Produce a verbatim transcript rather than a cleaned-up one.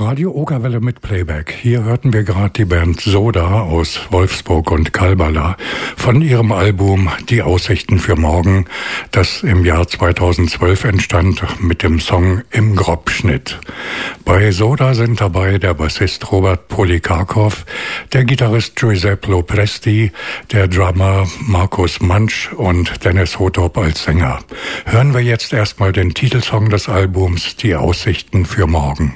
Radio Okerwelle mit Playback. Hier hörten wir gerade die Band Soda aus Wolfsburg und Kalbala von ihrem Album Die Aussichten für morgen, das im Jahr zweitausendzwölf entstand mit dem Song Im Grobschnitt. Bei Soda sind dabei der Bassist Robert Polikarkow, der Gitarrist Giuseppe Lopresti, der Drummer Markus Mansch und Dennis Hotop als Sänger. Hören wir jetzt erstmal den Titelsong des Albums Die Aussichten für morgen.